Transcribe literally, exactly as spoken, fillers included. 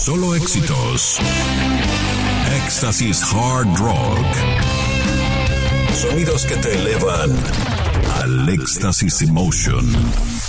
Solo éxitos. Éxtasis Hard Rock. Sonidos que te elevan al Éxtasis Emotion.